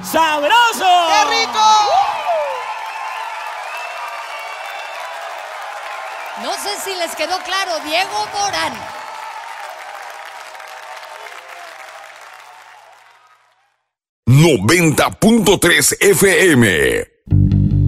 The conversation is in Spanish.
¡Sabroso! ¡Qué rico! No sé si les quedó claro, Diego Morán. 90.3 FM